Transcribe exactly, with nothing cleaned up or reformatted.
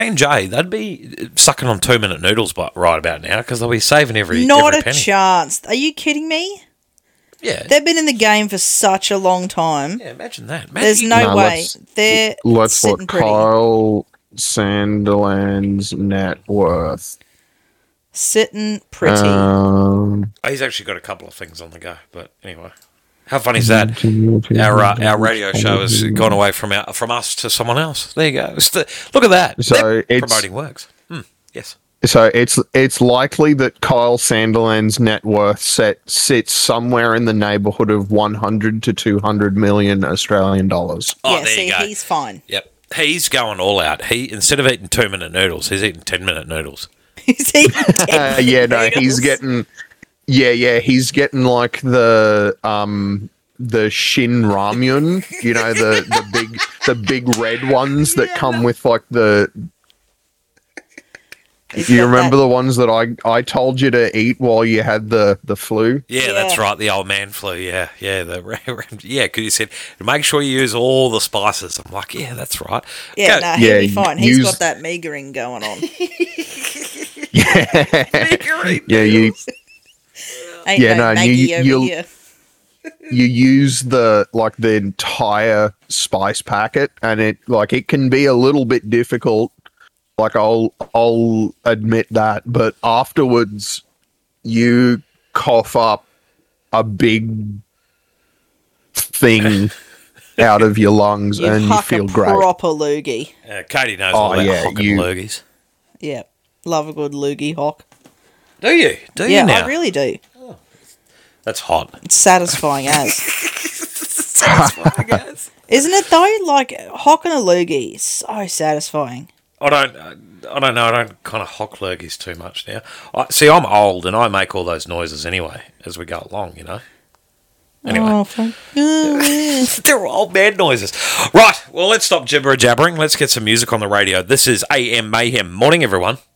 and Jay, they'd be sucking on two-minute noodles but right about now because they'll be saving every Not every a penny. chance. Are you kidding me? Yeah. They've been in the game for such a long time. Yeah, imagine that. Imagine There's you- no No, way. let's- They're Let's sitting put pretty. Kyle Sandilands' net worth. Sitting pretty. Um, Oh, he's actually got a couple of things on the go, but anyway. How funny is that? Our uh, our radio show has gone away from our, from us to someone else. There you go. It's the- look at that. So That it's- promoting works. Hmm, yes. So it's it's likely that Kyle Sandilands' net worth set sits somewhere in the neighbourhood of one hundred to two hundred million Australian dollars. Oh, yeah, there see, you go. he's fine. Yep. He's going all out. He instead of eating two minute noodles, he's eating ten minute noodles. He's eating Uh, yeah, no, he's getting. Yeah, yeah, he's getting like the um the Shin Ramyun, you know, the the big the big red ones that come with like the. He's Do you got remember that- the ones that I, I told you to eat while you had the, the flu? Yeah, Yeah. that's right. The old man flu. Yeah, yeah, the yeah. Because he said make sure you use all the spices. I'm like, yeah, that's right. Yeah, Go- no, he'll Yeah, be fine. He's use- got that meagering going on. Yeah, you Ain't Yeah, no, no, Maggie you- over you'll- here. you use the like the entire spice packet, and it like it can be a little bit difficult. Like I'll I'll admit that, but afterwards you cough up a big thing out of your lungs, You and you huck feel a great. proper loogie. Uh, Katie knows Oh, all about yeah, hocking you- lurgies. Yeah, love a good loogie hock. Do you? Do Yeah, you now? I really do. That's hot. It's satisfying as. Satisfying, guys. Isn't it though? Like hocking a loogie is so satisfying. I don't. I don't know. I don't kind of hock lurgies too much now. I, see, I'm old and I make all those noises anyway as we go along. You know. Anyway, Oh, fuck. Oh, they're old man noises. Right. Well, let's stop gibber jabbering. Let's get some music on the radio. This is A M Mayhem. Morning, everyone.